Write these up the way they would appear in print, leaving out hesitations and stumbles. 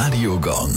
Radiogong.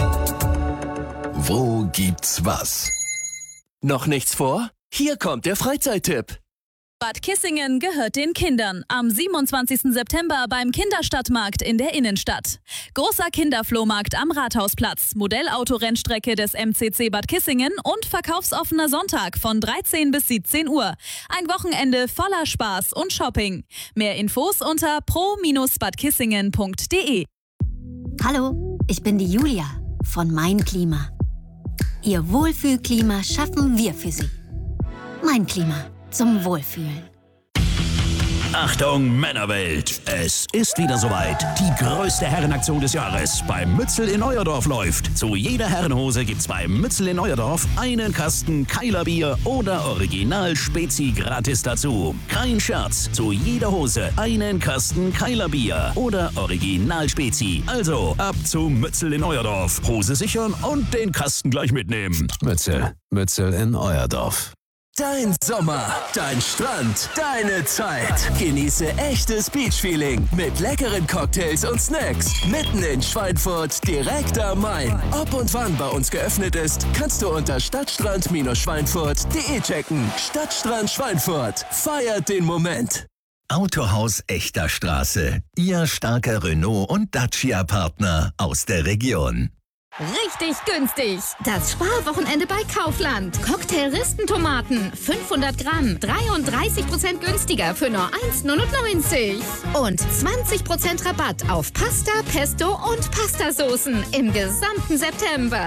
Wo gibt's was? Noch nichts vor? Hier kommt der Freizeittipp. Bad Kissingen gehört den Kindern. Am 27. September beim Kinderstadtmarkt in der Innenstadt. Großer Kinderflohmarkt am Rathausplatz, Modellautorennstrecke des MCC Bad Kissingen und verkaufsoffener Sonntag von 13 bis 17 Uhr. Ein Wochenende voller Spaß und Shopping. Mehr Infos unter pro-badkissingen.de. Hallo, ich bin die Julia von Mein Klima. Ihr Wohlfühlklima schaffen wir für Sie. Mein Klima zum Wohlfühlen. Achtung Männerwelt, es ist wieder soweit. Die größte Herrenaktion des Jahres beim Mützel in Euerdorf läuft. Zu jeder Herrenhose gibt's beim Mützel in Euerdorf einen Kasten Keiler Bier oder Original Spezi gratis dazu. Kein Scherz, zu jeder Hose einen Kasten Keiler Bier oder Original Spezi. Also ab zum Mützel in Euerdorf. Hose sichern und den Kasten gleich mitnehmen. Mützel in Euerdorf. Dein Sommer, dein Strand, deine Zeit. Genieße echtes Beach-Feeling mit leckeren Cocktails und Snacks. Mitten in Schweinfurt, direkt am Main. Ob und wann bei uns geöffnet ist, kannst du unter stadtstrand-schweinfurt.de checken. Stadtstrand Schweinfurt. Feiert den Moment. Autohaus Echter Straße. Ihr starker Renault- und Dacia-Partner aus der Region. Richtig günstig. Das Sparwochenende bei Kaufland. Cocktail-Ristentomaten, 500 Gramm, 33% günstiger für nur 1,99. Und 20% Rabatt auf Pasta, Pesto und Pastasoßen im gesamten September.